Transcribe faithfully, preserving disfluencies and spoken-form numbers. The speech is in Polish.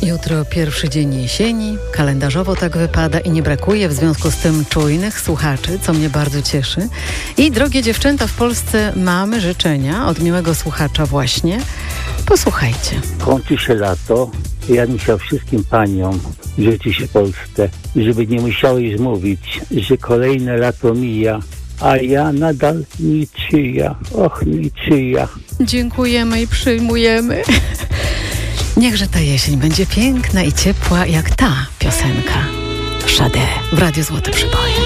Jutro pierwszy dzień jesieni, kalendarzowo tak wypada i nie brakuje w związku z tym czujnych słuchaczy, co mnie bardzo cieszy. I drogie dziewczęta, w Polsce mamy życzenia od miłego słuchacza właśnie. Posłuchajcie. Kończy się lato. Ja bym chciał wszystkim paniom życzyć w Polsce, żeby nie musiały już mówić, że kolejne lato mija, a ja nadal niczyja. Och, niczyja. Dziękujemy i przyjmujemy. Niechże ta jesień będzie piękna i ciepła jak ta piosenka. Sade w Radiu Złote Przeboje.